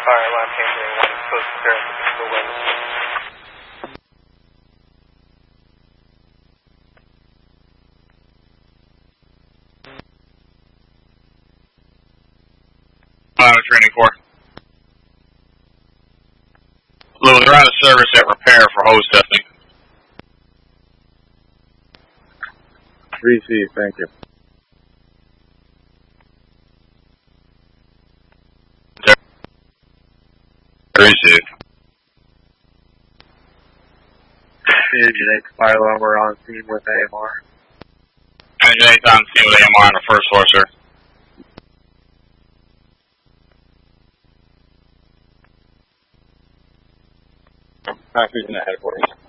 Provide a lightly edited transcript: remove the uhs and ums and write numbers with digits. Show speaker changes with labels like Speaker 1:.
Speaker 1: fire alarm handling 1 post clearance at the wind.
Speaker 2: Training 4. Lewis, we're out of service at repair for hose testing.
Speaker 3: 3C, thank you.
Speaker 2: Receive.
Speaker 3: Engine 8 fire alarm, we're on scene with AMR.
Speaker 2: Engine 8 on scene with AMR on the first floor, sir.
Speaker 3: Who's in the headquarters?